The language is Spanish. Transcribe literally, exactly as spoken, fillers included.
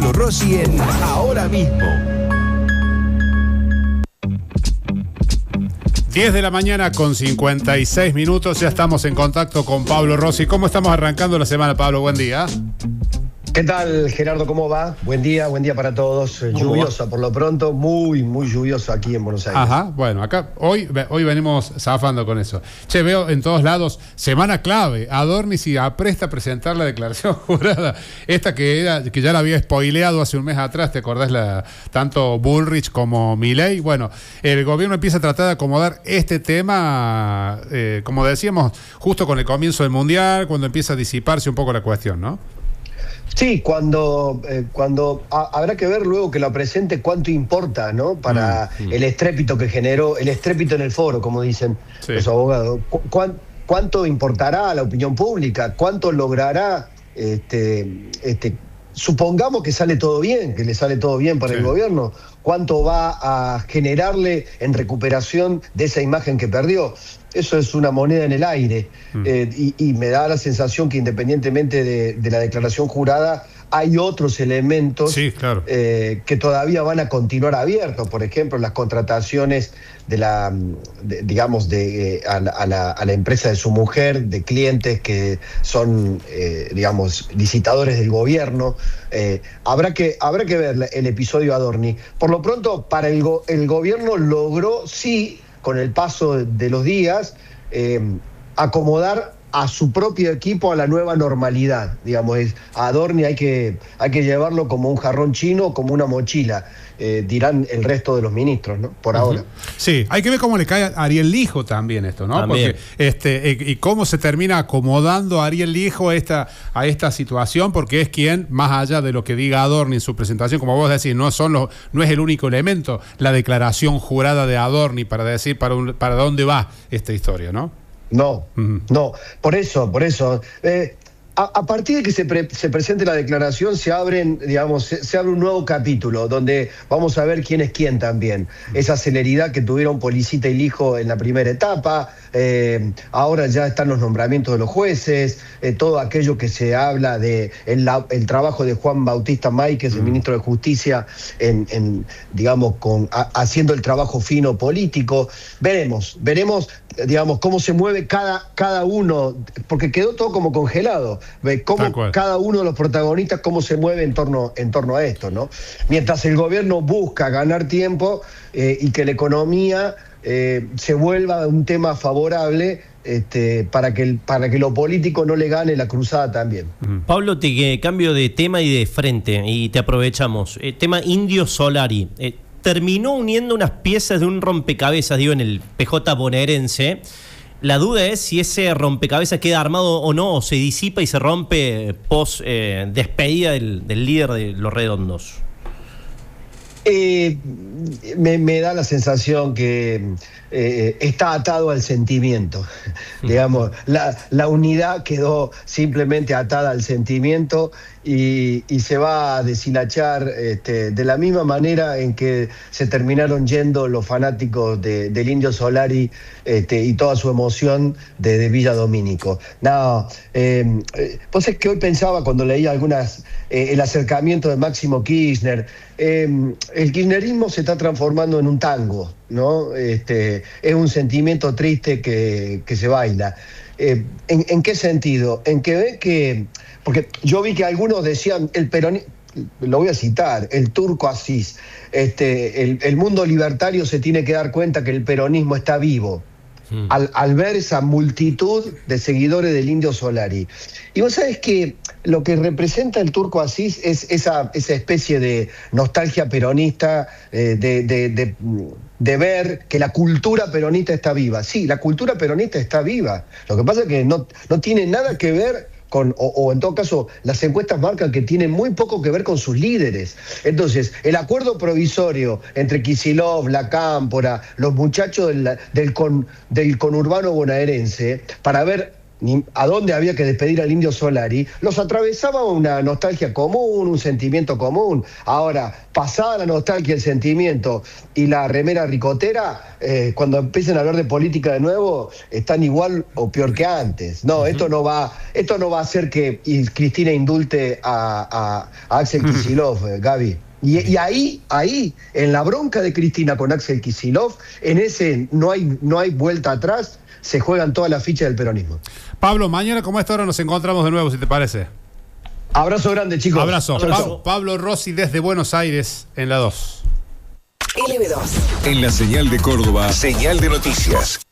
Pablo Rossi en Ahora Mismo. diez de la mañana con cincuenta y seis minutos, ya estamos en contacto con Pablo Rossi. ¿Cómo estamos arrancando la semana, Pablo? Buen día. ¿Qué tal, Gerardo? ¿Cómo va? Buen día, buen día para todos. Lluviosa por lo pronto, muy, muy lluvioso aquí en Buenos Aires. Ajá, bueno, acá hoy, hoy venimos zafando con eso. Che, veo en todos lados, semana clave. Adorni se apresta a presentar la declaración jurada. Esta que era, que ya la había spoileado hace un mes atrás, ¿te acordás? La, tanto Bullrich como Milei. Bueno, el gobierno empieza a tratar de acomodar este tema, eh, como decíamos, justo con el comienzo del Mundial, cuando empieza a disiparse un poco la cuestión, ¿no? Sí, cuando, eh, cuando a, habrá que ver luego que lo presente cuánto importa, ¿no? Para mm, mm. el estrépito que generó, el estrépito en el foro, como dicen sí. los abogados. ¿Cu ¿Cuánto importará a la opinión pública? ¿Cuánto logrará? Este, este, supongamos que sale todo bien, que le sale todo bien para sí. el gobierno. ¿Cuánto va a generarle en recuperación de esa imagen que perdió? Eso es una moneda en el aire. Mm. Eh, y, y me da la sensación que independientemente de, de la declaración jurada, hay otros elementos sí, claro. eh, que todavía van a continuar abiertos. Por ejemplo, las contrataciones de la, de, digamos, de, eh, a, la, a, la, a la empresa de su mujer, de clientes que son, eh, digamos, licitadores del gobierno. Eh, habrá que, habrá que ver el episodio Adorni. Por lo pronto, para el, go, el gobierno logró, sí, con el paso de los días, eh, acomodar a su propio equipo a la nueva normalidad. Digamos, es, a Adorni hay que, hay que llevarlo como un jarrón chino, como una mochila, eh, dirán el resto de los ministros, ¿no? Por uh-huh. ahora. Sí, hay que ver cómo le cae a Ariel Lijo también esto, ¿no? También. Porque este, y cómo se termina acomodando a Ariel Lijo a esta, a esta situación, porque es quien, más allá de lo que diga Adorni en su presentación, como vos decís, no, son los, no es el único elemento, la declaración jurada de Adorni para decir para, un, para dónde va esta historia, ¿no? No, uh-huh. no, por eso, por eso. Eh, a, a partir de que se, pre, se presente la declaración, se abren, digamos, se, se abre un nuevo capítulo donde vamos a ver quién es quién también. Esa celeridad que tuvieron Policita y Lijo en la primera etapa, eh, ahora ya están los nombramientos de los jueces, eh, todo aquello que se habla de el, la, el trabajo de Juan Bautista Máiquez, el ministro de Justicia, en, en digamos, con, a, haciendo el trabajo fino político. Veremos, veremos. digamos, cómo se mueve cada, cada uno, porque quedó todo como congelado, cómo cada uno de los protagonistas, cómo se mueve en torno, en torno a esto, ¿no? Mientras el gobierno busca ganar tiempo eh, y que la economía eh, se vuelva un tema favorable este, para, que el, para que lo político no le gane la cruzada también. Uh-huh. Pablo, te cambio de tema y de frente, y te aprovechamos. Eh, tema Indio Solari. Eh, terminó uniendo unas piezas de un rompecabezas, digo, en el P J bonaerense. La duda es si ese rompecabezas queda armado o no, o se disipa y se rompe post eh, despedida del, del líder de Los Redondos. Eh, me, me da la sensación que eh, está atado al sentimiento. Mm. Digamos, la, la unidad quedó simplemente atada al sentimiento y, y se va a deshilachar este, de la misma manera en que se terminaron yendo los fanáticos de, del Indio Solari este, y toda su emoción de, de Villa Domínico. No, eh, pues es que hoy pensaba cuando leía algunas, eh, el acercamiento de Máximo Kirchner. Eh, el kirchnerismo se está transformando en un tango, ¿no? Este, es un sentimiento triste que, que se baila. Eh, ¿en, ¿En qué sentido? En que ve que, porque yo vi que algunos decían, el peronismo, lo voy a citar, el Turco Asís, este, el, el mundo libertario se tiene que dar cuenta que el peronismo está vivo. Mm. Al, al ver esa multitud de seguidores del Indio Solari. Y vos sabés que lo que representa el Turco Asís es esa, esa especie de nostalgia peronista, eh, de, de, de, de ver que la cultura peronista está viva. Sí, la cultura peronista está viva. Lo que pasa es que no, no tiene nada que ver con, o, o en todo caso, las encuestas marcan que tienen muy poco que ver con sus líderes. Entonces, el acuerdo provisorio entre Kicillof, La Cámpora, los muchachos del, del, con, del conurbano bonaerense, para ver ni a dónde había que despedir al Indio Solari, los atravesaba una nostalgia común, un sentimiento común. Ahora, pasada la nostalgia, el sentimiento y la remera ricotera, eh, cuando empiecen a hablar de política de nuevo, están igual o peor que antes. No, uh-huh. esto no va, esto no va a hacer que Cristina indulte a, a, a Axel Kicillof, eh, Gaby. Y, y ahí, ahí, en la bronca de Cristina con Axel Kicillof, en ese no hay, no hay vuelta atrás, se juegan todas las fichas del peronismo. Pablo, mañana como a esta hora nos encontramos de nuevo, si te parece. Abrazo grande, chicos. Abrazo. Abrazo. Pa- Pablo Rossi desde Buenos Aires en la dos. L B dos. En la señal de Córdoba, señal de noticias.